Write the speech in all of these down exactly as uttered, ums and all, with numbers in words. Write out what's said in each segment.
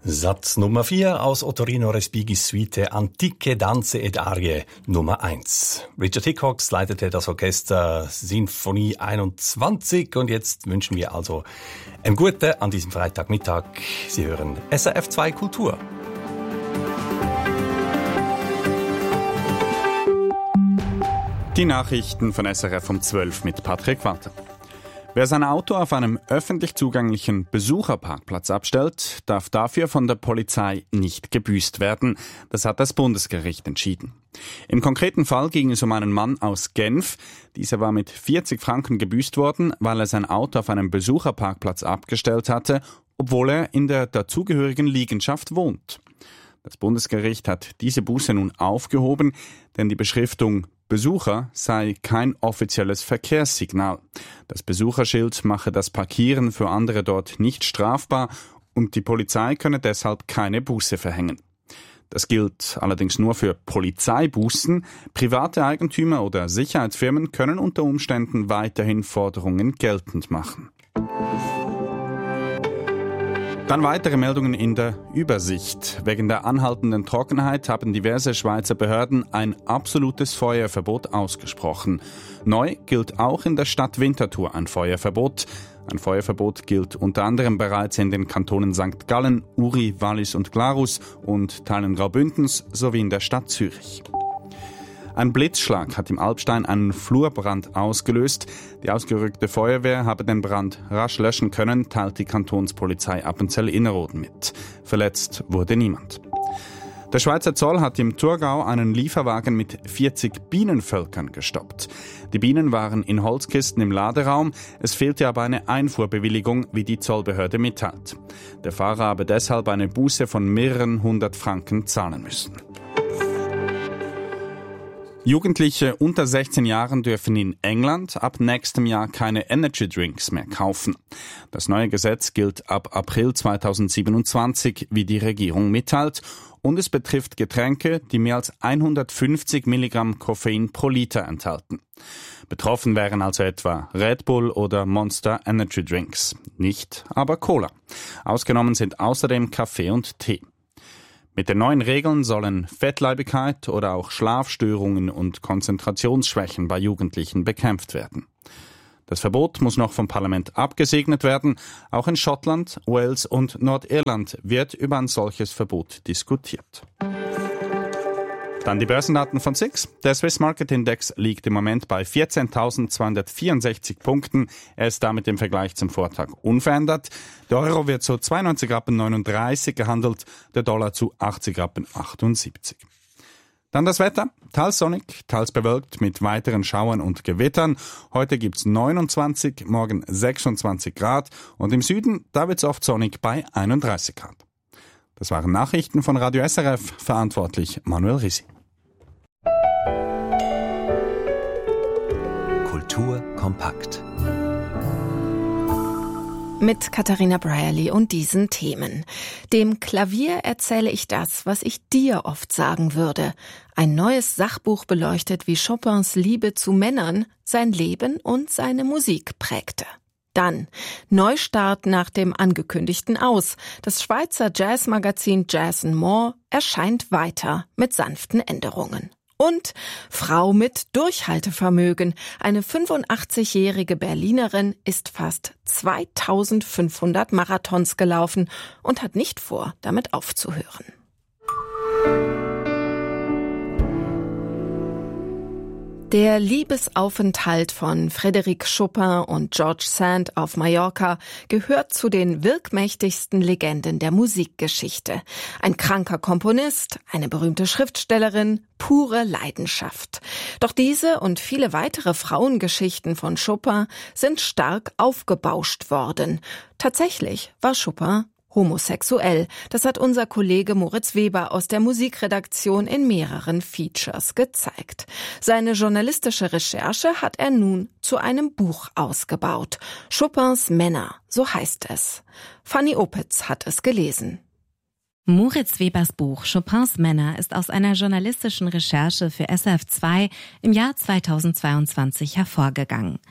Satz Nummer vier aus Ottorino Respighi's Suite Antiche Danze ed Arie Nummer eins. Richard Hickox leitete das Orchester Sinfonie einundzwanzig und jetzt wünschen wir also ein Gute an diesem Freitagmittag. Sie hören S R F zwei Kultur. Die Nachrichten von S R F um zwölf mit Patrick Walter. Wer sein Auto auf einem öffentlich zugänglichen Besucherparkplatz abstellt, darf dafür von der Polizei nicht gebüßt werden. Das hat das Bundesgericht entschieden. Im konkreten Fall ging es um einen Mann aus Genf. Dieser war mit vierzig Franken gebüßt worden, weil er sein Auto auf einem Besucherparkplatz abgestellt hatte, obwohl er in der dazugehörigen Liegenschaft wohnt. Das Bundesgericht hat diese Buße nun aufgehoben, denn die Beschriftung Besucher sei kein offizielles Verkehrssignal. Das Besucherschild mache das Parkieren für andere dort nicht strafbar und die Polizei könne deshalb keine Buße verhängen. Das gilt allerdings nur für Polizeibußen. Private Eigentümer oder Sicherheitsfirmen können unter Umständen weiterhin Forderungen geltend machen. Dann weitere Meldungen in der Übersicht. Wegen der anhaltenden Trockenheit haben diverse Schweizer Behörden ein absolutes Feuerverbot ausgesprochen. Neu gilt auch in der Stadt Winterthur ein Feuerverbot. Ein Feuerverbot gilt unter anderem bereits in den Kantonen Sankt Gallen, Uri, Wallis und Glarus und Teilen Graubündens sowie in der Stadt Zürich. Ein Blitzschlag hat im Alpstein einen Flurbrand ausgelöst. Die ausgerückte Feuerwehr habe den Brand rasch löschen können, teilt die Kantonspolizei Appenzell-Innerrhoden mit. Verletzt wurde niemand. Der Schweizer Zoll hat im Thurgau einen Lieferwagen mit vierzig Bienenvölkern gestoppt. Die Bienen waren in Holzkisten im Laderaum, es fehlte aber eine Einfuhrbewilligung, wie die Zollbehörde mitteilt. Der Fahrer habe deshalb eine Buße von mehreren hundert Franken zahlen müssen. Jugendliche unter sechzehn Jahren dürfen in England ab nächstem Jahr keine Energy Drinks mehr kaufen. Das neue Gesetz gilt ab April zweitausendsiebenundzwanzig, wie die Regierung mitteilt, und es betrifft Getränke, die mehr als hundertfünfzig Milligramm Koffein pro Liter enthalten. Betroffen wären also etwa Red Bull oder Monster Energy Drinks, nicht aber Cola. Ausgenommen sind außerdem Kaffee und Tee. Mit den neuen Regeln sollen Fettleibigkeit oder auch Schlafstörungen und Konzentrationsschwächen bei Jugendlichen bekämpft werden. Das Verbot muss noch vom Parlament abgesegnet werden. Auch in Schottland, Wales und Nordirland wird über ein solches Verbot diskutiert. Dann die Börsendaten von S I X. Der Swiss Market Index liegt im Moment bei vierzehntausendzweihundertvierundsechzig Punkten. Er ist damit im Vergleich zum Vortag unverändert. Der Euro wird zu zweiundneunzig Rappen neununddreißig gehandelt, der Dollar zu achtzig Rappen achtundsiebzig. Dann das Wetter. Teils sonnig, teils bewölkt mit weiteren Schauern und Gewittern. Heute gibt's neunundzwanzig, morgen sechsundzwanzig Grad und im Süden, da wird's oft sonnig bei einunddreißig Grad. Das waren Nachrichten von Radio S R F, verantwortlich Manuel Risi. Kultur kompakt. Mit Katharina Brierley und diesen Themen. Dem Klavier erzähle ich das, was ich dir oft sagen würde. Ein neues Sachbuch beleuchtet, wie Chopins Liebe zu Männern sein Leben und seine Musik prägte. Dann Neustart nach dem angekündigten Aus. Das Schweizer Jazzmagazin Jazz and More erscheint weiter mit sanften Änderungen. Und Frau mit Durchhaltevermögen. Eine fünfundachtzigjährige Berlinerin ist fast zweitausendfünfhundert Marathons gelaufen und hat nicht vor, damit aufzuhören. Der Liebesaufenthalt von Frédéric Chopin und George Sand auf Mallorca gehört zu den wirkmächtigsten Legenden der Musikgeschichte. Ein kranker Komponist, eine berühmte Schriftstellerin, pure Leidenschaft. Doch diese und viele weitere Frauengeschichten von Chopin sind stark aufgebauscht worden. Tatsächlich war Chopin homosexuell. Das hat unser Kollege Moritz Weber aus der Musikredaktion in mehreren Features gezeigt. Seine journalistische Recherche hat er nun zu einem Buch ausgebaut. Chopins Männer, so heißt es. Fanny Opitz hat es gelesen. Moritz Webers Buch Chopins Männer ist aus einer journalistischen Recherche für S R F zwei im Jahr zweitausendzweiundzwanzig hervorgegangen.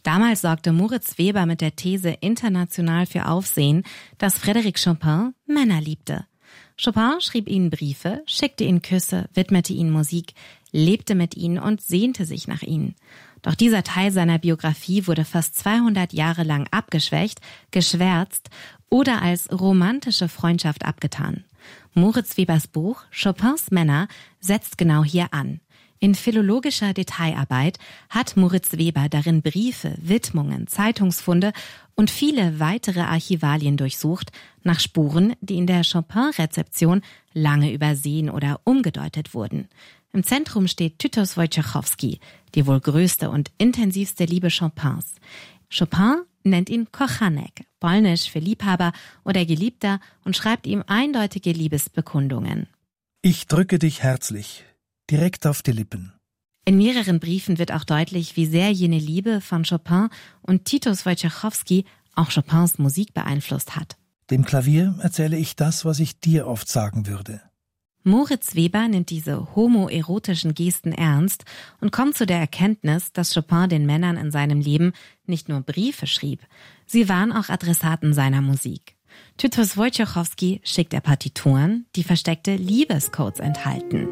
Damals sorgte Moritz Weber mit der These international für Aufsehen, dass Frédéric Chopin Männer liebte. Chopin schrieb ihnen Briefe, schickte ihnen Küsse, widmete ihnen Musik, lebte mit ihnen und sehnte sich nach ihnen. Doch dieser Teil seiner Biografie wurde fast zweihundert Jahre lang abgeschwächt, geschwärzt oder als romantische Freundschaft abgetan. Moritz Webers Buch Chopins Männer setzt genau hier an. In philologischer Detailarbeit hat Moritz Weber darin Briefe, Widmungen, Zeitungsfunde und viele weitere Archivalien durchsucht, nach Spuren, die in der Chopin-Rezeption lange übersehen oder umgedeutet wurden. Im Zentrum steht Tytus Wojciechowski, die wohl größte und intensivste Liebe Chopins. Chopin nennt ihn Kochanek, polnisch für Liebhaber oder Geliebter, und schreibt ihm eindeutige Liebesbekundungen. Ich drücke dich herzlich. Direkt auf die Lippen. In mehreren Briefen wird auch deutlich, wie sehr jene Liebe von Chopin und Tytus Wojciechowski auch Chopins Musik beeinflusst hat. Dem Klavier erzähle ich das, was ich dir oft sagen würde. Moritz Weber nimmt diese homoerotischen Gesten ernst und kommt zu der Erkenntnis, dass Chopin den Männern in seinem Leben nicht nur Briefe schrieb, sie waren auch Adressaten seiner Musik. Tytus Wojciechowski schickt er Partituren, die versteckte Liebescodes enthalten.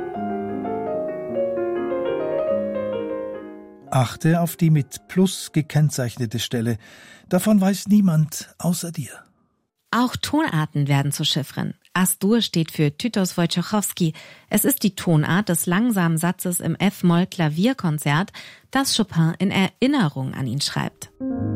Achte auf die mit Plus gekennzeichnete Stelle. Davon weiß niemand außer dir. Auch Tonarten werden zu Chiffren. As-Dur steht für Tytus Wojciechowski. Es ist die Tonart des langsamen Satzes im F-Moll-Klavierkonzert, das Chopin in Erinnerung an ihn schreibt.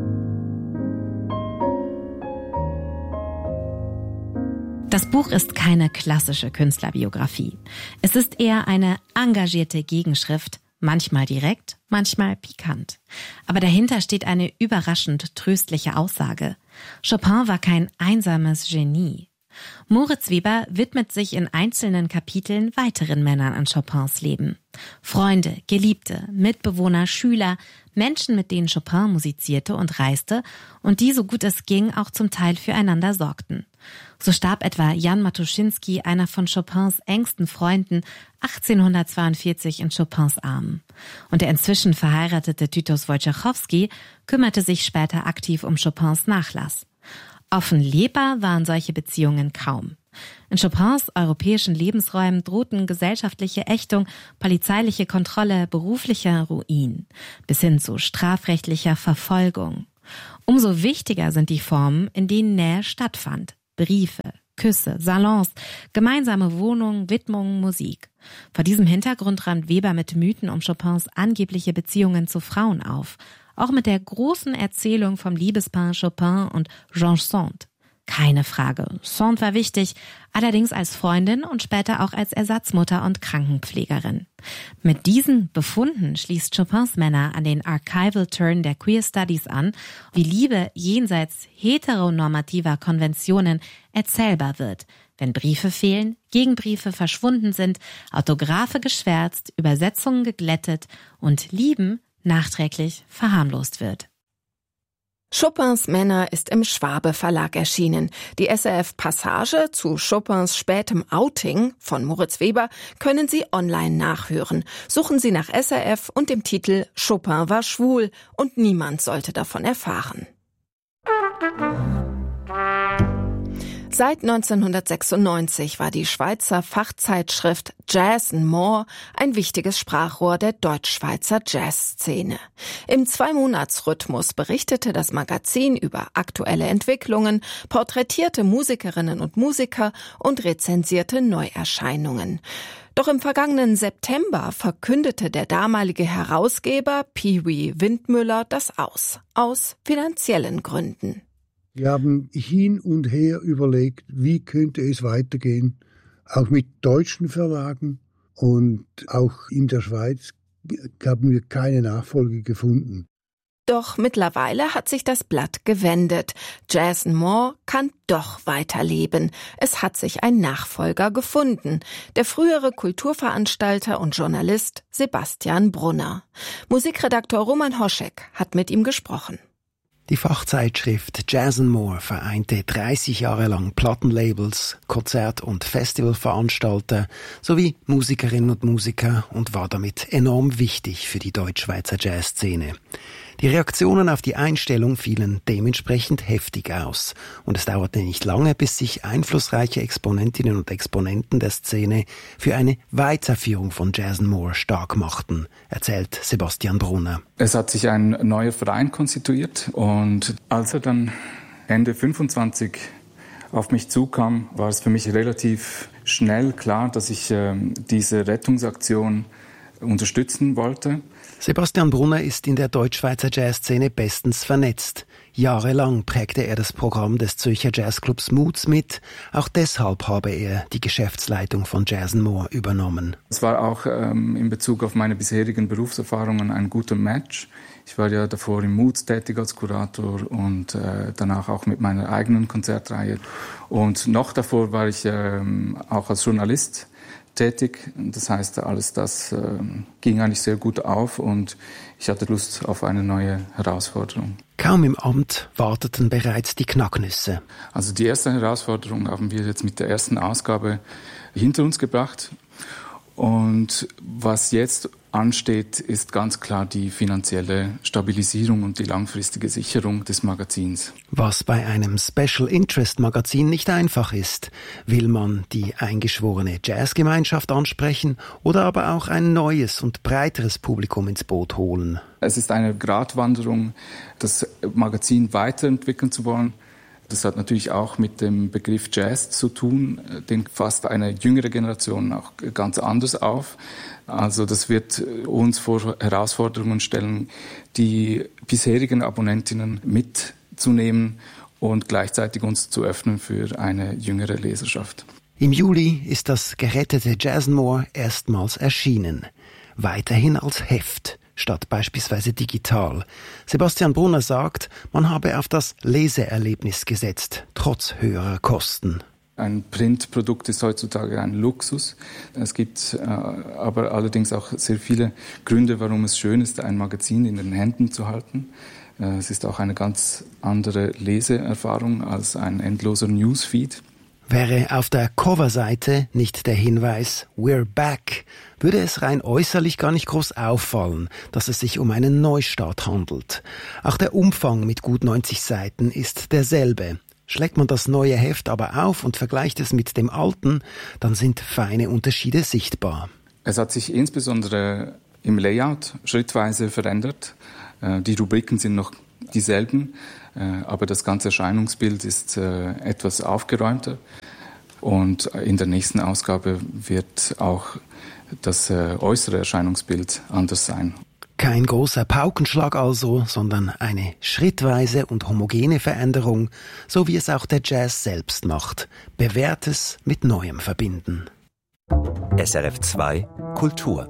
Das Buch ist keine klassische Künstlerbiografie. Es ist eher eine engagierte Gegenschrift, manchmal direkt, manchmal pikant. Aber dahinter steht eine überraschend tröstliche Aussage. Chopin war kein einsames Genie. Moritz Weber widmet sich in einzelnen Kapiteln weiteren Männern an Chopins Leben. Freunde, Geliebte, Mitbewohner, Schüler, Menschen, mit denen Chopin musizierte und reiste und die, so gut es ging, auch zum Teil füreinander sorgten. So starb etwa Jan Matuszynski, einer von Chopins engsten Freunden, achtzehnhundertzweiundvierzig in Chopins Armen. Und der inzwischen verheiratete Tytus Wojciechowski kümmerte sich später aktiv um Chopins Nachlass. Offen lebbar waren solche Beziehungen kaum. In Chopins europäischen Lebensräumen drohten gesellschaftliche Ächtung, polizeiliche Kontrolle, beruflicher Ruin, bis hin zu strafrechtlicher Verfolgung. Umso wichtiger sind die Formen, in denen Nähe stattfand. Briefe, Küsse, Salons, gemeinsame Wohnungen, Widmungen, Musik. Vor diesem Hintergrund räumt Weber mit Mythen um Chopins angebliche Beziehungen zu Frauen auf. Auch mit der großen Erzählung vom Liebespaar Chopin und Georges Sand. Keine Frage, Sand war wichtig, allerdings als Freundin und später auch als Ersatzmutter und Krankenpflegerin. Mit diesen Befunden schließt Chopins Männer an den Archival Turn der Queer Studies an, wie Liebe jenseits heteronormativer Konventionen erzählbar wird, wenn Briefe fehlen, Gegenbriefe verschwunden sind, Autographe geschwärzt, Übersetzungen geglättet und Lieben nachträglich verharmlost wird. Chopins Männer ist im Schwabe Verlag erschienen. Die S R F-Passage zu Chopins spätem Outing von Moritz Weber können Sie online nachhören. Suchen Sie nach S R F und dem Titel Chopin war schwul und niemand sollte davon erfahren. Seit neunzehnhundertsechsundneunzig war die Schweizer Fachzeitschrift Jazz and More ein wichtiges Sprachrohr der deutsch-schweizer Jazzszene. Im Zwei-Monats-Rhythmus berichtete das Magazin über aktuelle Entwicklungen, porträtierte Musikerinnen und Musiker und rezensierte Neuerscheinungen. Doch im vergangenen September verkündete der damalige Herausgeber Pee Wee Windmüller das aus, aus finanziellen Gründen. Wir haben hin und her überlegt, wie könnte es weitergehen, auch mit deutschen Verlagen, und auch in der Schweiz haben wir keine Nachfolge gefunden. Doch mittlerweile hat sich das Blatt gewendet. Jazz and More kann doch weiterleben. Es hat sich ein Nachfolger gefunden. Der frühere Kulturveranstalter und Journalist Sebastian Brunner. Musikredakteur Roman Hoschek hat mit ihm gesprochen. Die Fachzeitschrift Jazz and More vereinte dreißig Jahre lang Plattenlabels, Konzert- und Festivalveranstalter sowie Musikerinnen und Musiker und war damit enorm wichtig für die deutsch-schweizer Jazzszene. Die Reaktionen auf die Einstellung fielen dementsprechend heftig aus. Und es dauerte nicht lange, bis sich einflussreiche Exponentinnen und Exponenten der Szene für eine Weiterführung von Jason Moore stark machten, erzählt Sebastian Brunner. Es hat sich ein neuer Verein konstituiert und als er dann Ende fünfundzwanzig auf mich zukam, war es für mich relativ schnell klar, dass ich äh, diese Rettungsaktion unterstützen wollte. Sebastian Brunner ist in der Deutschschweizer Jazzszene bestens vernetzt. Jahrelang prägte er das Programm des Zürcher Jazzclubs Moods mit. Auch deshalb habe er die Geschäftsleitung von Jason Moore übernommen. Es war auch ähm, in Bezug auf meine bisherigen Berufserfahrungen ein guter Match. Ich war ja davor im Moods tätig als Kurator und äh, danach auch mit meiner eigenen Konzertreihe. Und noch davor war ich ähm, auch als Journalist tätig. Das heißt, alles das äh, ging eigentlich sehr gut auf und ich hatte Lust auf eine neue Herausforderung. Kaum im Amt warteten bereits die Knacknüsse. Also die erste Herausforderung haben wir jetzt mit der ersten Ausgabe hinter uns gebracht. Und was jetzt ansteht, ist ganz klar die finanzielle Stabilisierung und die langfristige Sicherung des Magazins. Was bei einem Special Interest Magazin nicht einfach ist. Will man die eingeschworene Jazzgemeinschaft ansprechen oder aber auch ein neues und breiteres Publikum ins Boot holen? Es ist eine Gratwanderung, das Magazin weiterentwickeln zu wollen. Das hat natürlich auch mit dem Begriff Jazz zu tun. Den fasst eine jüngere Generation auch ganz anders auf. Also das wird uns vor Herausforderungen stellen, die bisherigen Abonnentinnen mitzunehmen und gleichzeitig uns zu öffnen für eine jüngere Leserschaft. Im Juli ist das gerettete Jason Moore erstmals erschienen. Weiterhin als Heft statt beispielsweise digital. Sebastian Brunner sagt, man habe auf das Leseerlebnis gesetzt, trotz höherer Kosten. Ein Printprodukt ist heutzutage ein Luxus. Es gibt äh, aber allerdings auch sehr viele Gründe, warum es schön ist, ein Magazin in den Händen zu halten. Äh, es ist auch eine ganz andere Leseerfahrung als ein endloser Newsfeed. Wäre auf der Coverseite nicht der Hinweis "We're back", würde es rein äußerlich gar nicht groß auffallen, dass es sich um einen Neustart handelt. Auch der Umfang mit gut neunzig Seiten ist derselbe. Schlägt man das neue Heft aber auf und vergleicht es mit dem alten, dann sind feine Unterschiede sichtbar. Es hat sich insbesondere im Layout schrittweise verändert. Die Rubriken sind noch dieselben, aber das ganze Erscheinungsbild ist etwas aufgeräumter. Und in der nächsten Ausgabe wird auch das äußere Erscheinungsbild anders sein. Kein großer Paukenschlag also, sondern eine schrittweise und homogene Veränderung, so wie es auch der Jazz selbst macht. Bewährtes mit Neuem verbinden. S R F zwei Kultur.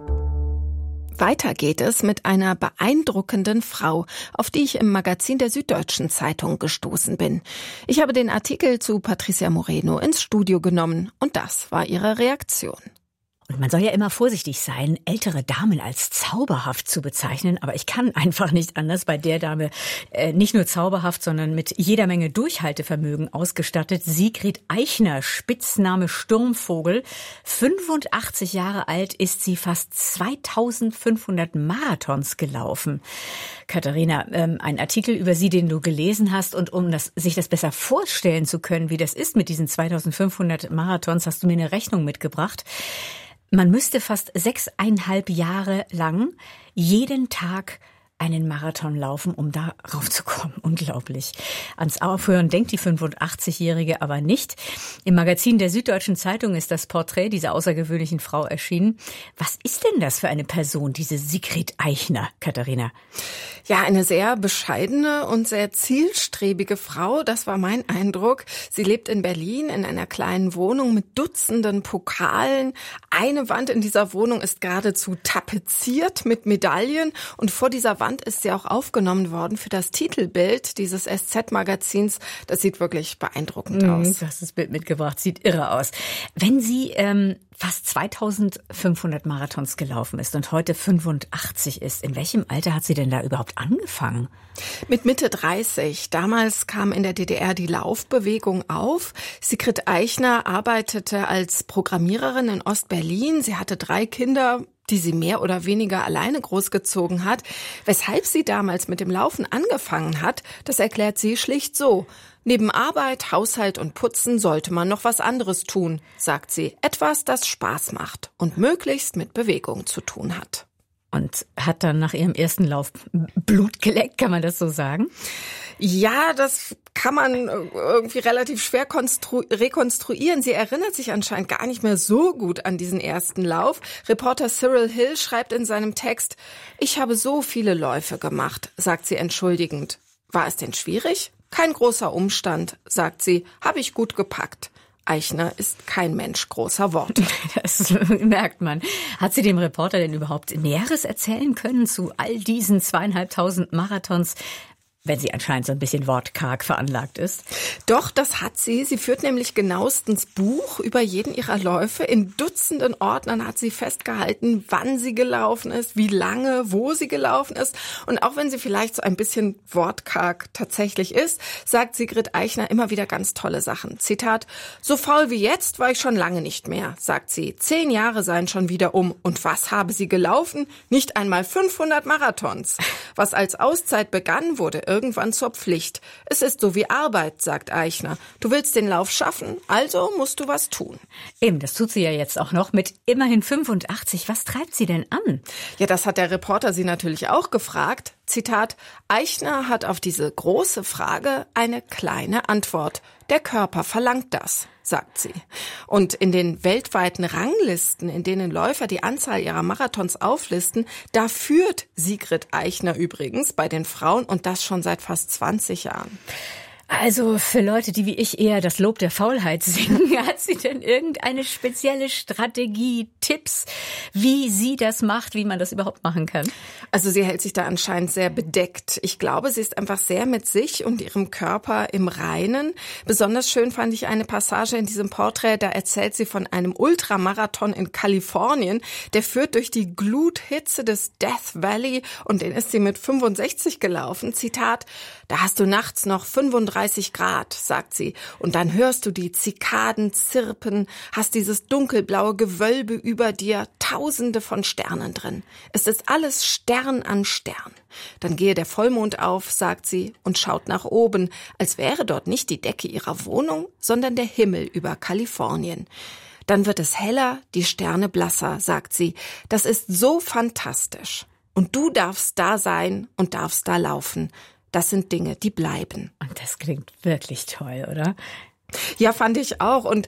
Weiter geht es mit einer beeindruckenden Frau, auf die ich im Magazin der Süddeutschen Zeitung gestoßen bin. Ich habe den Artikel zu Patricia Moreno ins Studio genommen und das war ihre Reaktion. Und man soll ja immer vorsichtig sein, ältere Damen als zauberhaft zu bezeichnen. Aber ich kann einfach nicht anders, bei der Dame äh, nicht nur zauberhaft, sondern mit jeder Menge Durchhaltevermögen ausgestattet. Sigrid Eichner, Spitzname Sturmvogel. fünfundachtzig Jahre alt ist sie, fast zweitausendfünfhundert Marathons gelaufen. Katharina, ähm, ein Artikel über sie, den du gelesen hast. Und um das, sich das besser vorstellen zu können, wie das ist mit diesen zweitausendfünfhundert Marathons, hast du mir eine Rechnung mitgebracht. Man müsste fast sechseinhalb Jahre lang jeden Tag einen Marathon laufen, um da raufzukommen. Unglaublich. Ans Aufhören denkt die fünfundachtzigjährige aber nicht. Im Magazin der Süddeutschen Zeitung ist das Porträt dieser außergewöhnlichen Frau erschienen. Was ist denn das für eine Person, diese Sigrid Eichner, Katharina? Ja, eine sehr bescheidene und sehr zielstrebige Frau, das war mein Eindruck. Sie lebt in Berlin in einer kleinen Wohnung mit Dutzenden Pokalen. Eine Wand in dieser Wohnung ist geradezu tapeziert mit Medaillen und vor dieser Wand ist sie auch aufgenommen worden für das Titelbild dieses S Z-Magazins. Das sieht wirklich beeindruckend aus. Mhm, du hast das Bild mitgebracht, sieht irre aus. Wenn sie ähm, fast zweitausendfünfhundert Marathons gelaufen ist und heute fünfundachtzig ist, in welchem Alter hat sie denn da überhaupt angefangen? Mit Mitte dreißig. Damals kam in der D D R die Laufbewegung auf. Sigrid Eichner arbeitete als Programmiererin in Ostberlin. Sie hatte drei Kinder, die sie mehr oder weniger alleine großgezogen hat. Weshalb sie damals mit dem Laufen angefangen hat, das erklärt sie schlicht so. Neben Arbeit, Haushalt und Putzen sollte man noch was anderes tun, sagt sie. Etwas, das Spaß macht und möglichst mit Bewegung zu tun hat. Und hat dann nach ihrem ersten Lauf Blut geleckt, kann man das so sagen? Ja, das kann man irgendwie relativ schwer konstru- rekonstruieren. Sie erinnert sich anscheinend gar nicht mehr so gut an diesen ersten Lauf. Reporter Cyril Hill schreibt in seinem Text, ich habe so viele Läufe gemacht, sagt sie entschuldigend. War es denn schwierig? Kein großer Umstand, sagt sie, habe ich gut gepackt. Eichner ist kein Mensch großer Worte. Das merkt man. Hat sie dem Reporter denn überhaupt Näheres erzählen können zu all diesen zweieinhalbtausend Marathons, wenn sie anscheinend so ein bisschen wortkarg veranlagt ist? Doch, das hat sie. Sie führt nämlich genauestens Buch über jeden ihrer Läufe. In Dutzenden Ordnern hat sie festgehalten, wann sie gelaufen ist, wie lange, wo sie gelaufen ist. Und auch wenn sie vielleicht so ein bisschen wortkarg tatsächlich ist, sagt Sigrid Eichner immer wieder ganz tolle Sachen. Zitat, so faul wie jetzt war ich schon lange nicht mehr, sagt sie. Zehn Jahre seien schon wieder um. Und was habe sie gelaufen? Nicht einmal fünfhundert Marathons. Was als Auszeit begann, wurde irgendwann zur Pflicht. Es ist so wie Arbeit, sagt Eichner. Du willst den Lauf schaffen, also musst du was tun. Eben, das tut sie ja jetzt auch noch mit immerhin fünfundachtzig. Was treibt sie denn an? Ja, das hat der Reporter sie natürlich auch gefragt. Zitat, Eichner hat auf diese große Frage eine kleine Antwort. Der Körper verlangt das, sagt sie. Und in den weltweiten Ranglisten, in denen Läufer die Anzahl ihrer Marathons auflisten, da führt Sigrid Eichner übrigens bei den Frauen und das schon seit fast zwanzig Jahren. Also für Leute, die wie ich eher das Lob der Faulheit singen, hat sie denn irgendeine spezielle Strategie, Tipps, wie sie das macht, wie man das überhaupt machen kann? Also sie hält sich da anscheinend sehr bedeckt. Ich glaube, sie ist einfach sehr mit sich und ihrem Körper im Reinen. Besonders schön fand ich eine Passage in diesem Porträt, da erzählt sie von einem Ultramarathon in Kalifornien. Der führt durch die Gluthitze des Death Valley und den ist sie mit fünfundsechzig gelaufen. Zitat, da hast du nachts noch fünfunddreißig Grad, sagt sie. Und dann hörst du die Zikaden zirpen, hast dieses dunkelblaue Gewölbe über dir, tausende von Sternen drin. Es ist alles Stern an Stern. Dann gehe der Vollmond auf, sagt sie, und schaut nach oben, als wäre dort nicht die Decke ihrer Wohnung, sondern der Himmel über Kalifornien. Dann wird es heller, die Sterne blasser, sagt sie. Das ist so fantastisch. Und du darfst da sein und darfst da laufen. Das sind Dinge, die bleiben. Und das klingt wirklich toll, oder? Ja, fand ich auch. Und